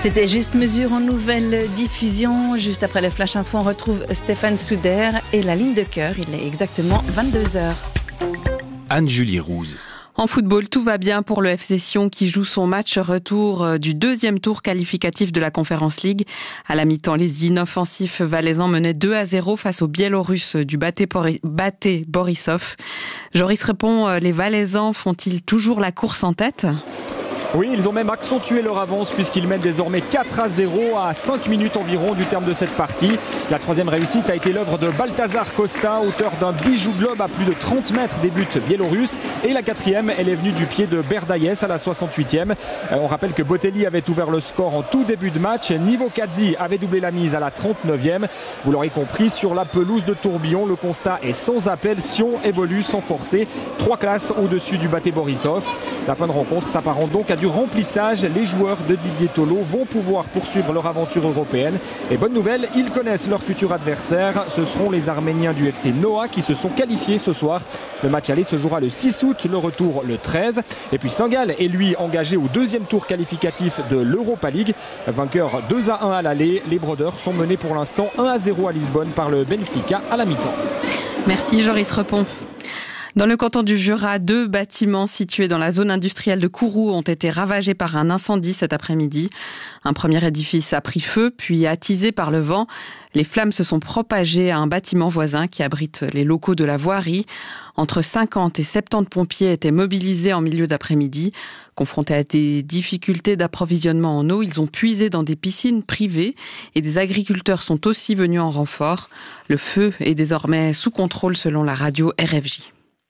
C'était Juste Mesure en nouvelle diffusion. Juste après le Flash Info, on retrouve Stéphane Souder et la ligne de cœur. Il est exactement 22h. Anne-Julie Rouse. En football, tout va bien pour le FC Sion qui joue son match retour du deuxième tour qualificatif de la Conference League. À la mi-temps, les inoffensifs valaisans menaient 2-0 face aux Biélorusses du Baté Borisov. Joris répond, les valaisans font-ils toujours la course en tête ? Oui, ils ont même accentué leur avance puisqu'ils mènent désormais 4-0 à 5 minutes environ du terme de cette partie. La troisième réussite a été l'œuvre de Balthazar Costa, auteur d'un bijou globe à plus de 30 mètres des buts biélorusses. Et la quatrième, elle est venue du pied de Berdaïes à la 68e. On rappelle que Botelli avait ouvert le score en tout début de match. Nivo Kadzi avait doublé la mise à la 39e. Vous l'aurez compris, sur la pelouse de Tourbillon, le constat est sans appel. Sion évolue sans forcer. 3 classes au-dessus du Baté Borisov. La fin de rencontre s'apparente donc à du remplissage. Les joueurs de Didier Tolo vont pouvoir poursuivre leur aventure européenne. Et bonne nouvelle, ils connaissent leur futur adversaire. Ce seront les Arméniens du FC Noah qui se sont qualifiés ce soir. Le match aller se jouera le 6 août, le retour le 13. Et puis Saint-Gall est lui engagé au deuxième tour qualificatif de l'Europa League. Vainqueur 2-1 à l'aller, les Brodeurs sont menés pour l'instant 1-0 à Lisbonne par le Benfica à la mi-temps. Merci Joris Repon. Dans le canton du Jura, 2 bâtiments situés dans la zone industrielle de Kourou ont été ravagés par un incendie cet après-midi. Un premier édifice a pris feu, puis attisé par le vent. Les flammes se sont propagées à un bâtiment voisin qui abrite les locaux de la voirie. Entre 50 et 70 pompiers étaient mobilisés en milieu d'après-midi. Confrontés à des difficultés d'approvisionnement en eau, ils ont puisé dans des piscines privées et des agriculteurs sont aussi venus en renfort. Le feu est désormais sous contrôle selon la radio RFJ.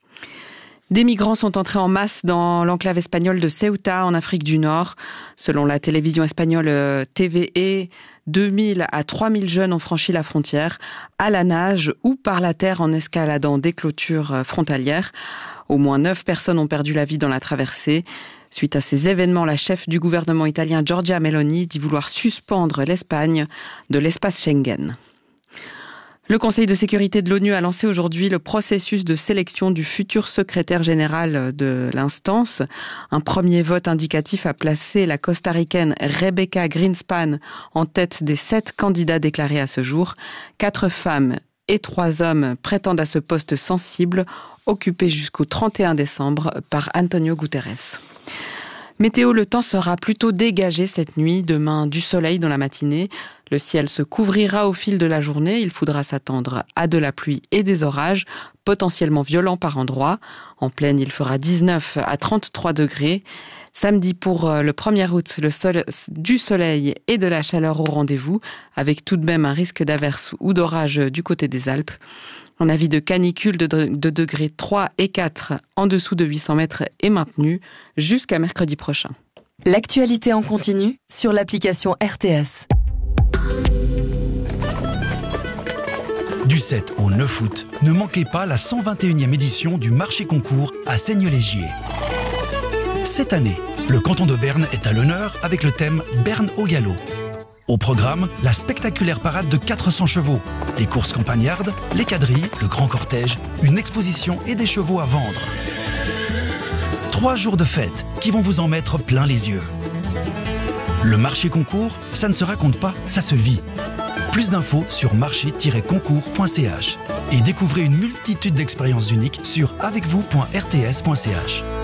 Des migrants sont entrés en masse dans l'enclave espagnole de Ceuta, en Afrique du Nord. Selon la télévision espagnole TVE, 2000 à 3000 jeunes ont franchi la frontière, à la nage ou par la terre en escaladant des clôtures frontalières. Au moins 9 personnes ont perdu la vie dans la traversée. Suite à ces événements, la chef du gouvernement italien Giorgia Meloni dit vouloir suspendre l'Espagne de l'espace Schengen. Le Conseil de sécurité de l'ONU a lancé aujourd'hui le processus de sélection du futur secrétaire général de l'instance. Un premier vote indicatif a placé la costaricaine Rebecca Greenspan en tête des 7 candidats déclarés à ce jour. 4 femmes et 3 hommes prétendent à ce poste sensible, occupé jusqu'au 31 décembre par Antonio Guterres. Météo, le temps sera plutôt dégagé cette nuit. Demain, du soleil dans la matinée. Le ciel se couvrira au fil de la journée. Il faudra s'attendre à de la pluie et des orages, potentiellement violents par endroits. En plaine, il fera 19 à 33 degrés. Samedi pour le 1er août, du soleil et de la chaleur au rendez-vous, avec tout de même un risque d'averse ou d'orage du côté des Alpes. Un avis de canicule de degrés 3 et 4 en dessous de 800 mètres est maintenu jusqu'à mercredi prochain. L'actualité en continu sur l'application RTS. Du 7 au 9 août, ne manquez pas la 121e édition du marché concours à Seignelay-Gier. Cette année, le canton de Berne est à l'honneur avec le thème Berne au galop. Au programme, la spectaculaire parade de 400 chevaux, les courses campagnardes, les quadrilles, le grand cortège, une exposition et des chevaux à vendre. 3 jours de fête qui vont vous en mettre plein les yeux. Le marché concours, ça ne se raconte pas, ça se vit. Plus d'infos sur marché-concours.ch et découvrez une multitude d'expériences uniques sur avecvous.rts.ch.